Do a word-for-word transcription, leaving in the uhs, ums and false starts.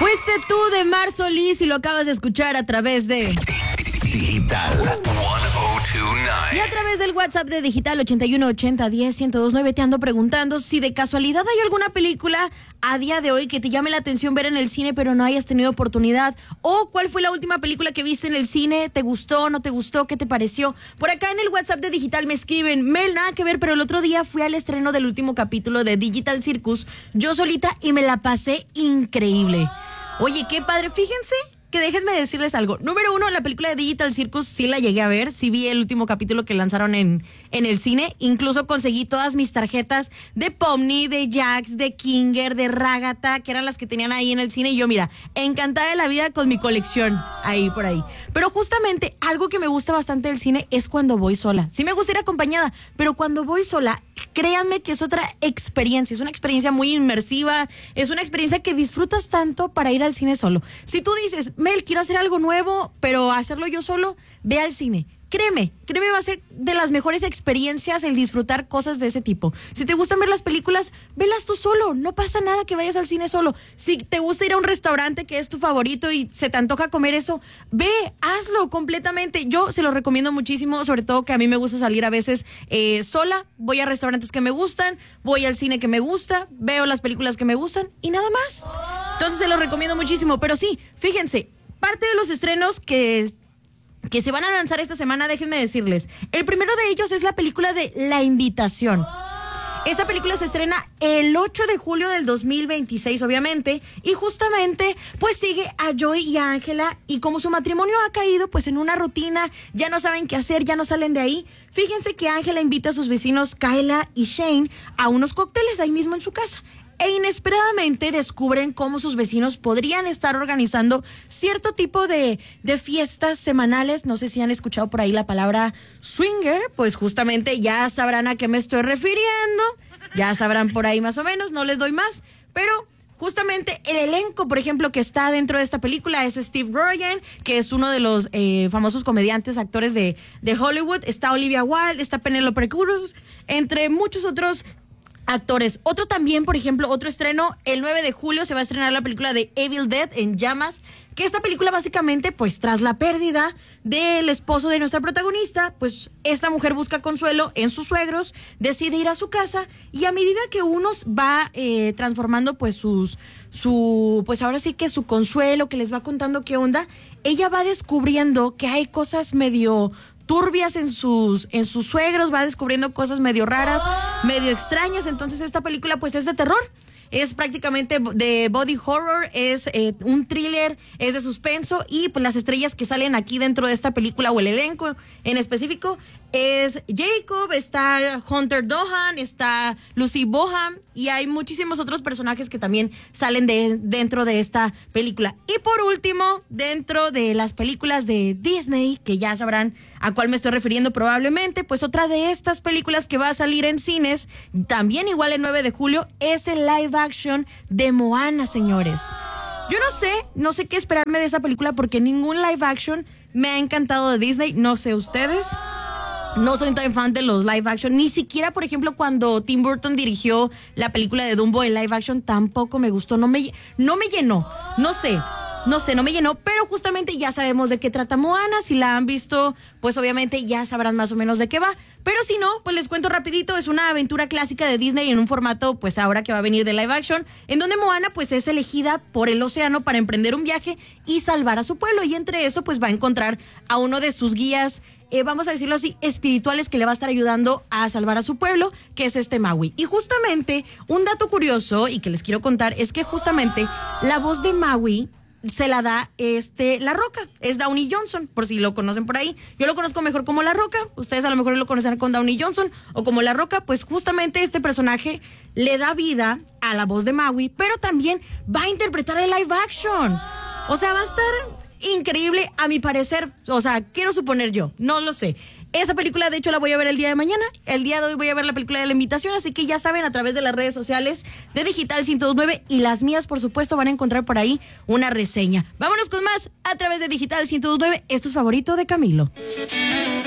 Fuiste tú de Mar Solís y lo acabas de escuchar a través de Digital ciento veintinueve. Y a través del WhatsApp de Digital ochenta y uno ochenta diez ciento dos nueve te ando preguntando si de casualidad hay alguna película a día de hoy que te llame la atención ver en el cine pero no hayas tenido oportunidad, o cuál fue la última película que viste en el cine, te gustó, no te gustó, qué te pareció. Por acá en el WhatsApp de Digital me escriben: Mel, nada que ver, pero el otro día fui al estreno del último capítulo de Digital Circus yo solita y me la pasé increíble. Oye, qué padre, fíjense que déjenme decirles algo. Número uno, la película de Digital Circus sí la llegué a ver, sí vi el último capítulo que lanzaron en, en el cine, incluso conseguí todas mis tarjetas de Pomni, de Jax, de Kinger, de Ragata, que eran las que tenían ahí en el cine, y yo, mira, encantada de la vida con mi colección ahí por ahí. Pero justamente algo que me gusta bastante del cine es cuando voy sola. Sí me gusta ir acompañada, pero cuando voy sola, créanme que es otra experiencia, es una experiencia muy inmersiva, es una experiencia que disfrutas tanto para ir al cine solo. Si tú dices, Mel, quiero hacer algo nuevo, pero hacerlo yo solo, ve al cine. Créeme, créeme, va a ser de las mejores experiencias el disfrutar cosas de ese tipo. Si te gustan ver las películas, velas tú solo, no pasa nada que vayas al cine solo. Si te gusta ir a un restaurante que es tu favorito y se te antoja comer eso, ve, hazlo completamente. Yo se lo recomiendo muchísimo, sobre todo que a mí me gusta salir a veces eh, sola, voy a restaurantes que me gustan, voy al cine que me gusta, veo las películas que me gustan y nada más. Entonces se lo recomiendo muchísimo, pero sí, fíjense, parte de los estrenos que... que se van a lanzar esta semana, déjenme decirles. El primero de ellos es la película de La Invitación. Esta película se estrena el ocho de julio del dos mil veintiséis, obviamente, y justamente, pues sigue a Joy y a Ángela, y como su matrimonio ha caído, pues en una rutina, ya no saben qué hacer, ya no salen de ahí. Fíjense que Ángela invita a sus vecinos Kyla y Shane a unos cócteles ahí mismo en su casa. E inesperadamente descubren cómo sus vecinos podrían estar organizando cierto tipo de, de fiestas semanales. No sé si han escuchado por ahí la palabra swinger, pues justamente ya sabrán a qué me estoy refiriendo, ya sabrán por ahí más o menos, no les doy más, pero... justamente el elenco, por ejemplo, que está dentro de esta película es Steve Rogen, que es uno de los eh, famosos comediantes, actores de, de Hollywood. Está Olivia Wilde, está Penélope Cruz, entre muchos otros actores. Otro también, por ejemplo, otro estreno, el nueve de julio se va a estrenar la película de Evil Dead en llamas, que esta película básicamente, pues tras la pérdida del esposo de nuestra protagonista, pues esta mujer busca consuelo en sus suegros, decide ir a su casa, y a medida que uno va eh, transformando pues sus, su, pues ahora sí que su consuelo, que les va contando qué onda, ella va descubriendo que hay cosas medio turbias en sus en sus suegros, va descubriendo cosas medio raras, medio extrañas. Entonces esta película pues es de terror, es prácticamente de body horror, es eh, un thriller, es de suspenso, y pues las estrellas que salen aquí dentro de esta película, o el elenco en específico, es Jacob, está Hunter Dohan, está Lucy Boham, y hay muchísimos otros personajes que también salen de, dentro de esta película. Y por último, dentro de las películas de Disney, que ya sabrán a cuál me estoy refiriendo probablemente, pues otra de estas películas que va a salir en cines, también igual el nueve de julio, es el live action de Moana, señores. Yo no sé, no sé qué esperarme de esa película porque ningún live action me ha encantado de Disney, no sé ustedes. No soy tan fan de los live action, ni siquiera, por ejemplo, cuando Tim Burton dirigió la película de Dumbo en live action, tampoco me gustó, no me, no me llenó, no sé, no sé, no me llenó, pero justamente ya sabemos de qué trata Moana. Si la han visto, pues obviamente ya sabrán más o menos de qué va, pero si no, pues les cuento rapidito. Es una aventura clásica de Disney en un formato, pues ahora que va a venir de live action, en donde Moana pues es elegida por el océano para emprender un viaje y salvar a su pueblo, y entre eso pues va a encontrar a uno de sus guías, Eh, vamos a decirlo así, espirituales, que le va a estar ayudando a salvar a su pueblo, que es este Maui. Y justamente, un dato curioso y que les quiero contar es que justamente la voz de Maui se la da este La Roca, es Downey Johnson, por si lo conocen por ahí. Yo lo conozco mejor como La Roca, ustedes a lo mejor lo conocen con Downey Johnson o como La Roca. Pues justamente este personaje le da vida a la voz de Maui, pero también va a interpretar el live action. O sea, va a estar increíble, a mi parecer. O sea, quiero suponer yo, no lo sé. Esa película, de hecho, la voy a ver el día de mañana. El día de hoy voy a ver la película de La Invitación, así que ya saben, a través de las redes sociales de Digital ciento veintinueve y las mías, por supuesto, van a encontrar por ahí una reseña. Vámonos con más a través de Digital ciento veintinueve. Esto es Favorito de Camilo.